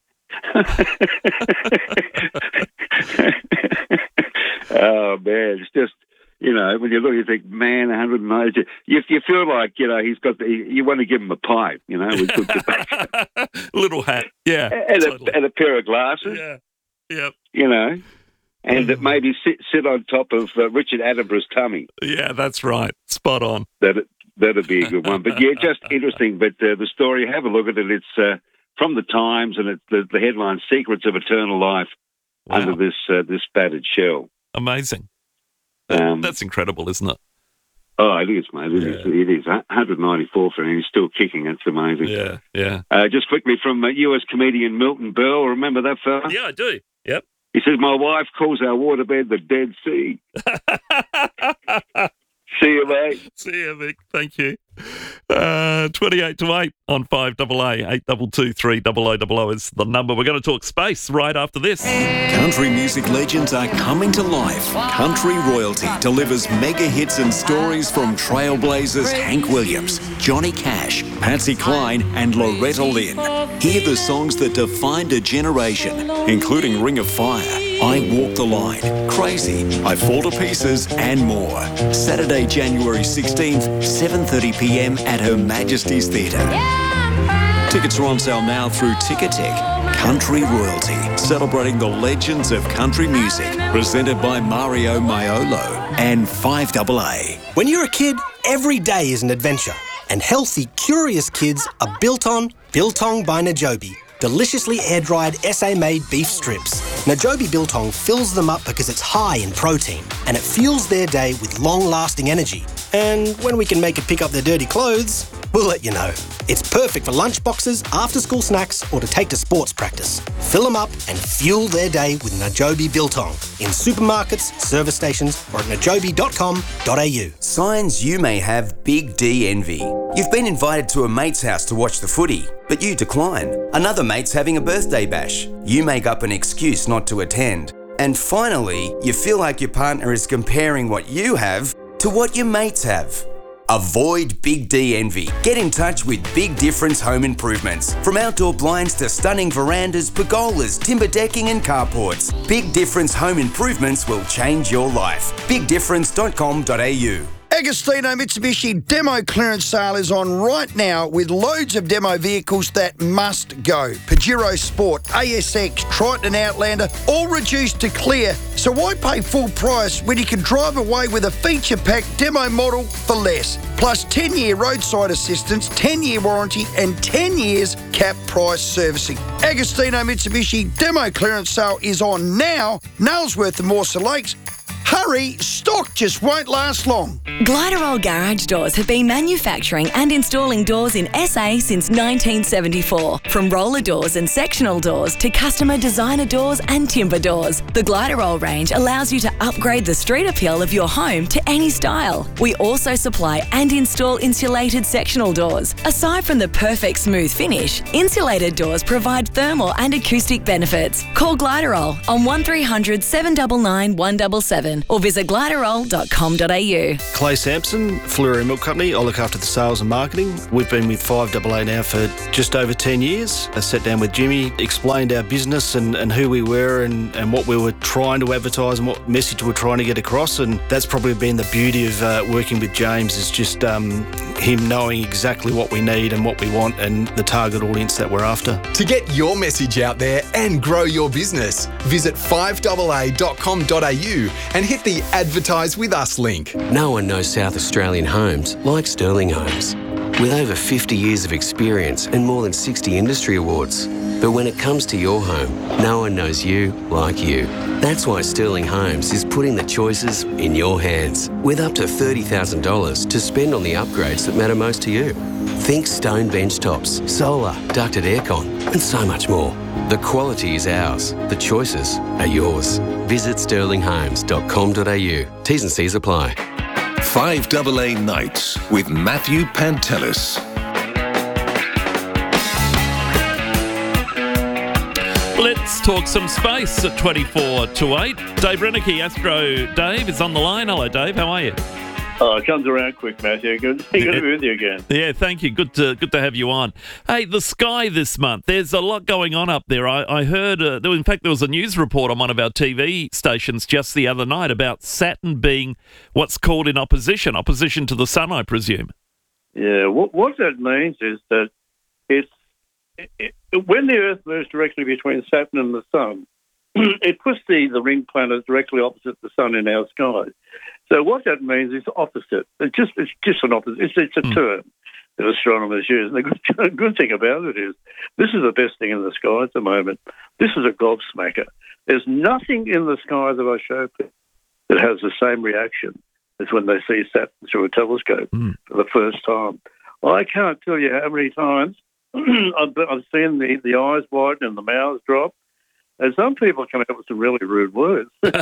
S1: Oh, man, it's just, when you look, you think, man, 190. You feel like, he's got you want to give him a pipe, with good tobacco.
S19: Little hat, yeah.
S1: And a pair of glasses.
S19: Yeah, yep.
S1: And that maybe sit on top of Richard Attenborough's tummy.
S19: Yeah, that's right. Spot on.
S1: That'd be a good one. But, yeah, just interesting. But the story, have a look at it. It's from the Times, and it's the headline, Secrets of Eternal Life under this battered shell.
S19: Amazing. That's incredible, isn't it?
S1: Oh, it is, mate. It is. 194 for him. He's still kicking. It's amazing.
S19: Yeah.
S1: Just quickly from US comedian Milton Berle. Remember that fella?
S19: Yeah, I do. Yep.
S1: He says, my wife calls our waterbed the Dead Sea. See you, mate.
S19: See you, Vic. Thank you. 28 to 8 on 5AA. 822 30000 is the number. We're going to talk space right after this.
S4: Country music legends are coming to life. Country Royalty delivers mega hits and stories from trailblazers Hank Williams, Johnny Cash, Patsy Cline and Loretta Lynn. Hear the songs that defined a generation, including Ring of Fire, I Walk the Line, Crazy, I Fall to Pieces and more. Saturday, January 16th, 7:30pm at Her Majesty's Theatre. Tickets are on sale now through Ticketek. Country Royalty, celebrating the legends of country music, presented by Mario Maiolo and 5AA.
S2: When you're a kid, every day is an adventure. And healthy, curious kids are Biltong by Najobi. Deliciously air-dried SA-made beef strips. Najobi Biltong fills them up because it's high in protein, and it fuels their day with long-lasting energy. And when we can make it pick up their dirty clothes, we'll let you know. It's perfect for lunchboxes, after-school snacks, or to take to sports practice. Fill them up and fuel their day with Najobi Biltong in supermarkets, service stations, or at najobi.com.au.
S3: Signs you may have Big D envy. You've been invited to a mate's house to watch the footy, but you decline. Another mate's having a birthday bash. You make up an excuse not to attend. And finally, you feel like your partner is comparing what you have to what your mates have. Avoid Big D envy. Get in touch with Big Difference Home Improvements. From outdoor blinds to stunning verandas, pergolas, timber decking and carports, Big Difference Home Improvements will change your life. BigDifference.com.au.
S5: Agostino Mitsubishi demo clearance sale is on right now with loads of demo vehicles that must go. Pajero Sport, ASX, Triton Outlander, all reduced to clear. So why pay full price when you can drive away with a feature-packed demo model for less? Plus 10-year roadside assistance, 10-year warranty and 10 years cap price servicing. Agostino Mitsubishi demo clearance sale is on now. Nailsworth and Morsa Lakes, Hurry, stock just won't last long.
S11: Gliderol Garage Doors have been manufacturing and installing doors in SA since 1974. From roller doors and sectional doors to customer designer doors and timber doors, the Gliderol range allows you to upgrade the street appeal of your home to any style. We also supply and install insulated sectional doors. Aside from the perfect smooth finish, insulated doors provide thermal and acoustic benefits. Call Gliderol on 1300 799 177 or visit gliderol.com.au.
S6: Clay Sampson, Fleury Milk Company. I look after the sales and marketing. We've been with 5AA now for just over 10 years. I sat down with Jimmy, explained our business and who we were and what we were trying to advertise and what message we're trying to get across. And that's probably been the beauty of working with James, is just him knowing exactly what we need and what we want and the target audience that we're after.
S7: To get your message out there and grow your business, visit 5AA.com.au and hit the Advertise With Us link.
S10: No one knows South Australian homes like Sterling Homes. With over 50 years of experience and more than 60 industry awards. But when it comes to your home, no one knows you like you. That's why Sterling Homes is putting the choices in your hands, with up to $30,000 to spend on the upgrades that matter most to you. Think stone bench tops, solar, ducted aircon, and so much more. The quality is ours. The choices are yours. Visit sterlinghomes.com.au. T's and C's apply.
S9: 5AA Nights with Matthew Pantelis.
S19: Let's talk some space at 24 to 8. Dave Renicky, Astro Dave, is on the line. Hello, Dave. How are you?
S23: Oh, it comes around quick, Matthew. Good to be with you again.
S19: Yeah, thank you. Good to have you on. Hey, the sky this month. There's a lot going on up there. I heard, in fact, there was a news report on one of our TV stations just the other night about Saturn being what's called in opposition to the sun, I presume.
S23: Yeah, what that means is that when the Earth moves directly between Saturn and the sun, it puts the ring planet directly opposite the sun in our sky. So what that means is opposite. It's just an opposite. It's a term that astronomers use. And the good thing about it is this is the best thing in the sky at the moment. This is a gobsmacker. There's nothing in the sky that I show people that has the same reaction as when they see Saturn through a telescope for the first time. I can't tell you how many times I've seen the eyes widen and the mouths drop. And some people come out with some really rude words. But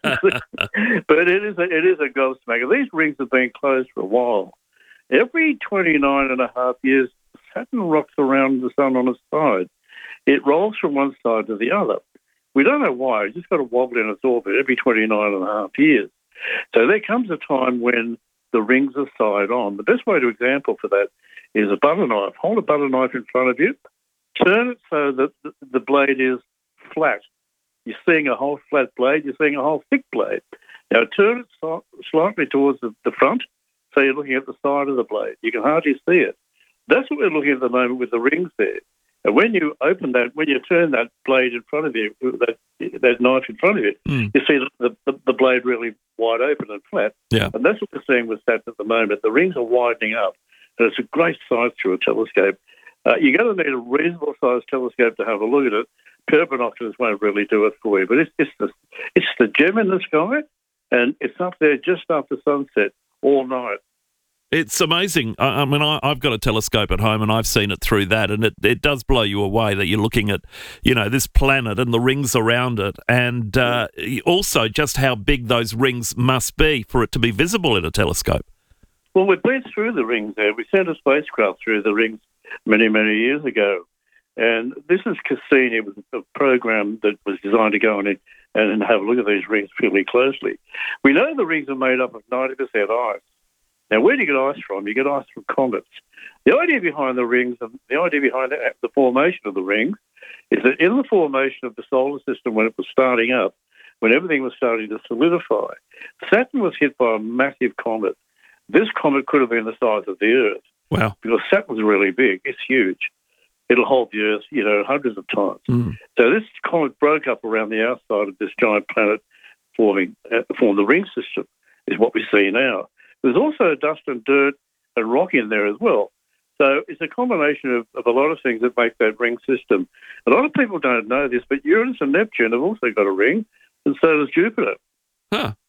S23: it is a gobsmacker. These rings have been closed for a while. Every 29 and a half years, Saturn rocks around the sun on its side. It rolls from one side to the other. We don't know why. It's just got to wobble in its orbit every 29 and a half years. So there comes a time when the rings are side on. The best way to example for that is a butter knife. Hold a butter knife in front of you. Turn it so that the blade is flat. You're seeing a whole flat blade, you're seeing a whole thick blade. Now turn it slightly towards the front, so you're looking at the side of the blade. You can hardly see it. That's what we're looking at the moment with the rings there. And when you open that, when you turn that blade in front of you, that knife in front of you, you see the blade really wide open and flat.
S19: Yeah.
S23: And that's what we're seeing with Saturn at the moment. The rings are widening up, and it's a great sight through a telescope. You're going to need a reasonable-sized telescope to have a look at it. Pair binoculars won't really do it for you, but it's the gem in the sky, and it's up there just after sunset all night.
S19: It's amazing. I mean, I've got a telescope at home, and I've seen it through that, and it does blow you away that you're looking at, this planet and the rings around it, and also just how big those rings must be for it to be visible in a telescope.
S23: Well, we've been through the rings there. We sent a spacecraft through the rings many, many years ago. And this is Cassini. It was a program that was designed to go in and have a look at these rings fairly closely. We know the rings are made up of 90% ice. Now, where do you get ice from? You get ice from comets. The idea behind the rings, the idea behind the formation of the rings, is that in the formation of the solar system when it was starting up, when everything was starting to solidify, Saturn was hit by a massive comet. This comet could have been the size of the Earth.
S19: Wow.
S23: Because Saturn's really big. It's huge. It'll hold the Earth, hundreds of times. So this comet broke up around the outside of this giant planet, formed the ring system, is what we see now. There's also dust and dirt and rock in there as well. So it's a combination of a lot of things that make that ring system. A lot of people don't know this, but Uranus and Neptune have also got a ring, and so does Jupiter.
S19: Huh.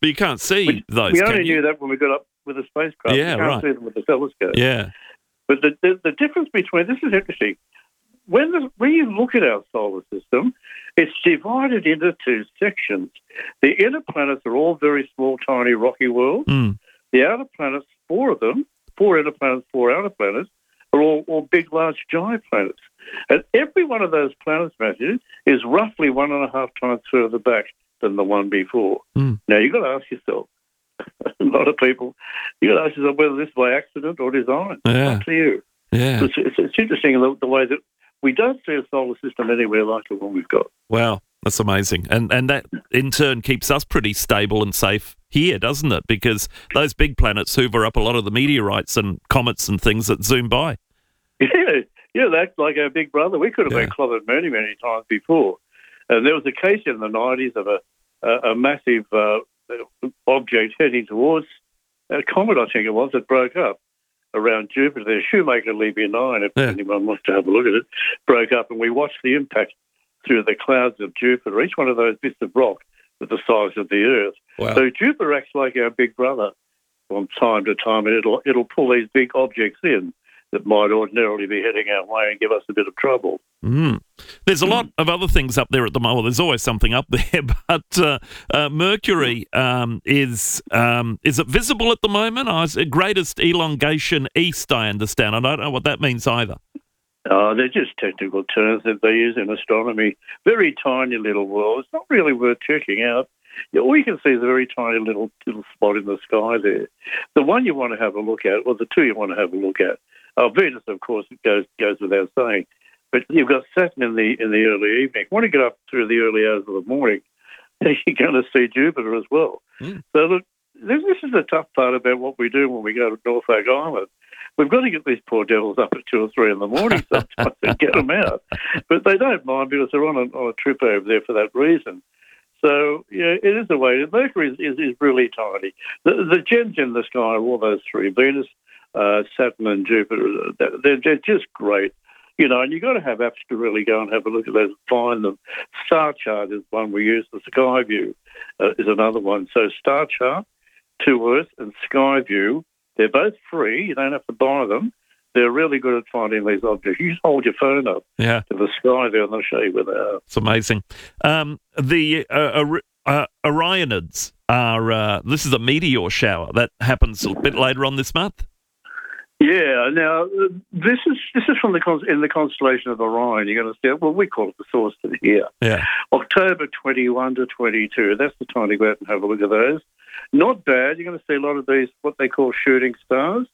S19: But you can't see those,
S23: We
S19: can
S23: only
S19: you?
S23: knew that when we got up with the spacecraft.
S19: Yeah,
S23: you can't
S19: right.
S23: see them with the telescope.
S19: Yeah.
S23: But the difference between, this is interesting, when you look at our solar system, it's divided into two sections. The inner planets are all very small, tiny, rocky worlds. The outer planets, 4 of them, 4 inner planets, 4 outer planets, are all big, large, giant planets. And every one of those planets, Matthew, is roughly 1.5 times further back than the one before. Now, you've got to ask yourself, a lot of people, you've got to ask yourself whether this is by accident or design.
S19: Yeah.
S23: It's up to you.
S19: Yeah.
S23: It's interesting the way that we don't see a solar system anywhere like the one we've got.
S19: Wow, that's amazing. And that, in turn, keeps us pretty stable and safe here, doesn't it? Because those big planets hoover up a lot of the meteorites and comets and things that zoom by.
S23: Yeah, that's like our big brother. We could have been clobbered many, many times before. And there was a case in the 90s of a massive object heading towards a comet, I think it was, that broke up around Jupiter. The Shoemaker Libya 9, if anyone wants to have a look at it, broke up, and we watched the impact through the clouds of Jupiter. Each one of those bits of rock was the size of the Earth.
S19: Wow.
S23: So Jupiter acts like our big brother from time to time, and it'll pull these big objects in that might ordinarily be heading our way and give us a bit of trouble.
S19: There's a lot of other things up there at the moment. Well, there's always something up there, but Mercury is it visible at the moment? It's greatest elongation east, I understand. I don't know what that means either.
S23: They're just technical terms that they use in astronomy. Very tiny little world. It's not really worth checking out. All you can see is a very tiny little spot in the sky there. The one you want to have a look at, or the two you want to have a look at, Venus, of course, it goes without saying. But you've got Saturn in the early evening. When you get up through the early hours of the morning, you're going to see Jupiter as well. So look, this is the tough part about what we do when we go to Norfolk Island. We've got to get these poor devils up at 2 or 3 in the morning sometimes and get them out. But they don't mind because they're on a trip over there for that reason. So, yeah, it is a way. Mercury is really tiny. The gems in the sky are all those 3, Venus, Saturn and Jupiter. They're just great. You know, and you've got to have apps to really go and have a look at those and find them. Star Chart is one we use. The Sky View is another one. So Star Chart, To Earth and Sky View, they're both free. You don't have to buy them. They're really good at finding these objects. You just hold your phone up to the sky there and they'll show you where they are.
S19: It's amazing. The Orionids are, this is a meteor shower that happens a bit later on this month.
S23: Yeah. Now this is from in the constellation of Orion. You're going to see. Well, we call it the source to here.
S19: Yeah.
S23: October 21 to 22. That's the time to go out and have a look at those. Not bad. You're going to see a lot of these what they call shooting stars,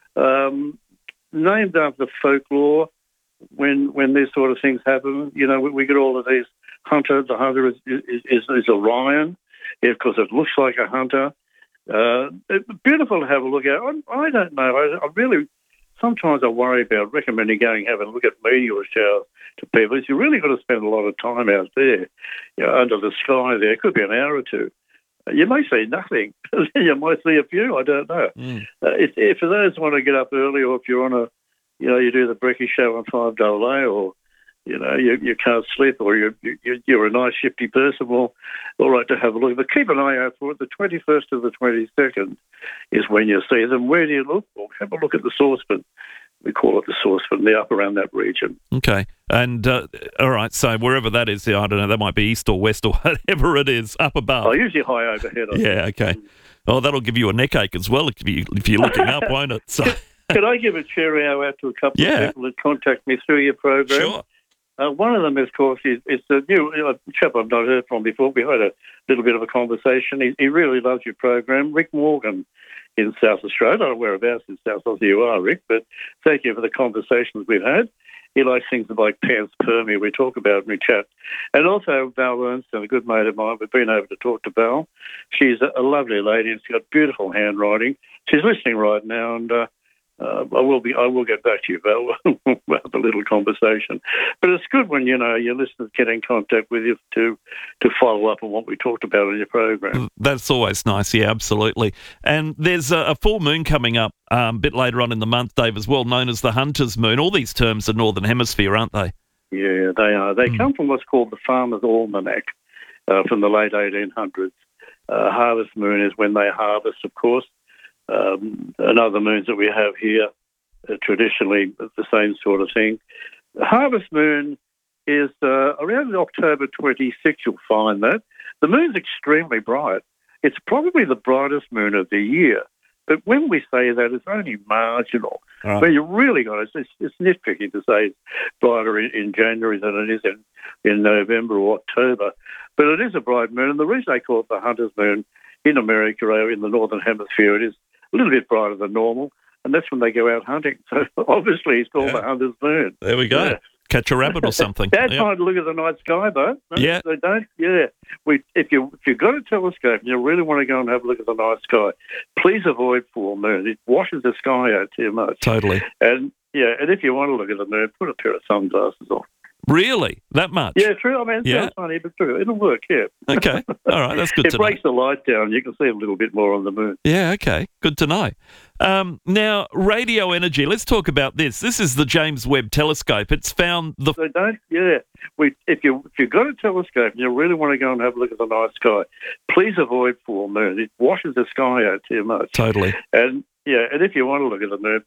S23: named after folklore. When these sort of things happen, you know, we get all of these hunter. The hunter is Orion, because it looks like a hunter. It's beautiful to have a look at. I don't know. I really, sometimes I worry about recommending going and having a look at meteor showers to people. You really got to spend a lot of time out there, you know, under the sky there. It could be an hour or two. You may see nothing. You might see a few. I don't know. If for those who want to get up early, or if you're on you do the breakfast show on 5AA, or you know, you can't sleep, or you're a nice shifty person, well, all right to have a look. But keep an eye out for it. The 21st to the 22nd is when you see them. Where do you look? Well, have a look at the saucepan. We call it the saucepan. They're up around that region.
S19: Okay. And, all right, so wherever that is, I don't know, that might be east or west or whatever it is, up above.
S23: Usually high overhead.
S19: Yeah, okay. Oh, that'll give you a neck ache as well if you're looking up, won't it? So.
S23: Could I give a cheery out to a couple of people that contact me through your program?
S19: Sure.
S23: One of them, of course, is a new chap I've not heard from before. We had a little bit of a conversation. He really loves your program. Rick Morgan in South Australia. I don't know whereabouts in South Australia you are, Rick, but thank you for the conversations we've had. He likes things like panspermia we talk about and we chat. And also Val Ernston, a good mate of mine. We've been over to talk to Val. She's a lovely lady and she's got beautiful handwriting. She's listening right now, and I will get back to you, Val. We'll have a little conversation. But it's good when, you know, your listeners get in contact with you to follow up on what we talked about on your program.
S19: That's always nice, yeah, absolutely. And there's a full moon coming up a bit later on in the month, Dave, as well, known as the Hunter's Moon. All these terms are Northern Hemisphere, aren't they?
S23: Yeah, they are. They come from what's called the Farmer's Almanac from the late 1800s. Harvest moon is when they harvest, of course. And other moons that we have here are traditionally the same sort of thing. The harvest moon is around October 26th, you'll find that. The moon's extremely bright. It's probably the brightest moon of the year. But when we say that, it's only marginal.
S19: Right.
S23: But you really got to, it's nitpicking to say it's brighter in January than it is in November or October. But it is a bright moon, and the reason they call it the hunter's moon in America, or in the Northern Hemisphere, it is a little bit brighter than normal, and that's when they go out hunting. So obviously it's called the hunter's moon.
S19: There we go.
S23: Yeah.
S19: Catch a rabbit or something.
S23: Bad time to look at the night sky, though. No,
S19: Yeah.
S23: They don't. Yeah. If you've got a telescope and you really want to go and have a look at the night sky, please avoid full moon. It washes the sky out too much.
S19: Totally.
S23: And if you want to look at the moon, put a pair of sunglasses on.
S19: Really? That much?
S23: Yeah, true. I mean, it
S19: Yeah.
S23: sounds funny, but true. It'll work, yeah.
S19: Okay. All right, that's good
S23: It
S19: to know.
S23: breaks the light down. You can see a little bit more on the moon.
S19: Yeah, okay. Good to know. Now, radio energy. Let's talk about this. This is the James Webb Telescope. It's found the...
S23: So don't, yeah. If you've got a telescope and you really want to go and have a look at the night sky, please avoid full moon. It washes the sky out too much.
S19: Totally.
S23: And if you want to look at the moon,